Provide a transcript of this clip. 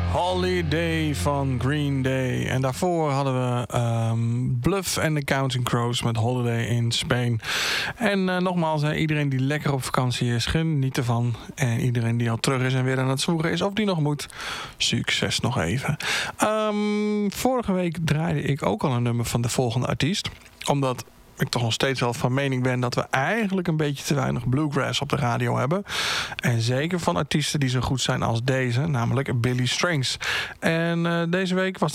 Holiday van Green Day. En daarvoor hadden we Bluff and the Counting Crows met Holiday in Spain. En nogmaals, iedereen die lekker op vakantie is, geniet ervan. En iedereen die al terug is en weer aan het zwoegen is of die nog moet, succes nog even. Vorige week draaide ik ook al een nummer van de volgende artiest. Omdat ik toch nog steeds wel van mening ben dat we eigenlijk een beetje te weinig bluegrass op de radio hebben. En zeker van artiesten die zo goed zijn als deze, namelijk Billy Strings. En deze week was